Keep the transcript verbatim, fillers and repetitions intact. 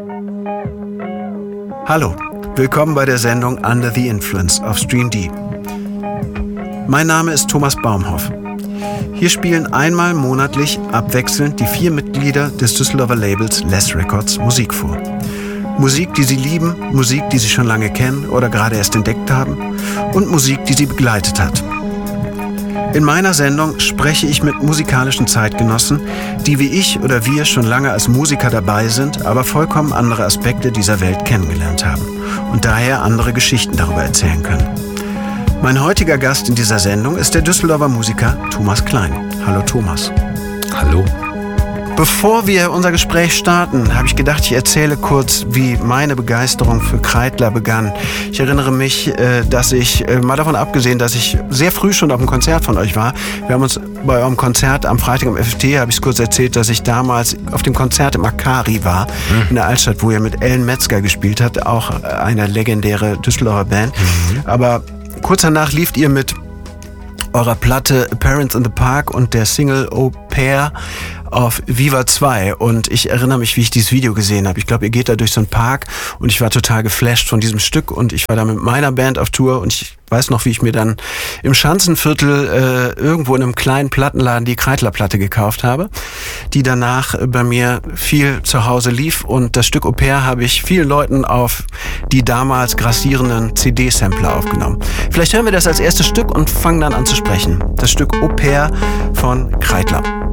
Hallo, willkommen bei der Sendung Under the Influence auf Stream D. Mein Name ist Thomas Baumhoff. Hier spielen einmal monatlich abwechselnd die vier Mitglieder des Düsseldorfer Labels Less Records Musik vor. Musik, die Sie lieben, Musik, die Sie schon lange kennen oder gerade erst entdeckt haben und Musik, die Sie begleitet hat. In meiner Sendung spreche ich mit musikalischen Zeitgenossen, die wie ich oder wir schon lange als Musiker dabei sind, aber vollkommen andere Aspekte dieser Welt kennengelernt haben und daher andere Geschichten darüber erzählen können. Mein heutiger Gast in dieser Sendung ist der Düsseldorfer Musiker Thomas Klein. Hallo Thomas. Hallo. Bevor wir unser Gespräch starten, habe ich gedacht, ich erzähle kurz, wie meine Begeisterung für Kreidler begann. Ich erinnere mich, dass ich, mal davon abgesehen, dass ich sehr früh schon auf einem Konzert von euch war. Wir haben uns bei eurem Konzert am Freitag am F F T, habe ich es kurz erzählt, dass ich damals auf dem Konzert im Akari war, mhm. in der Altstadt, wo ihr mit Ellen Metzger gespielt habt, auch eine legendäre Düsseldorfer Band. Mhm. Aber kurz danach lieft ihr mit eurer Platte Parents in the Park und der Single Au Pair auf Viva zwei und ich erinnere mich, wie ich dieses Video gesehen habe. Ich glaube, ihr geht da durch so einen Park und ich war total geflasht von diesem Stück und ich war da mit meiner Band auf Tour und ich weiß noch, wie ich mir dann im Schanzenviertel äh, irgendwo in einem kleinen Plattenladen die Kreidler-Platte gekauft habe, die danach bei mir viel zu Hause lief und das Stück Au Pair habe ich vielen Leuten auf die damals grassierenden C D-Sampler aufgenommen. Vielleicht hören wir das als erstes Stück und fangen dann an zu sprechen. Das Stück Au Pair von Kreidler.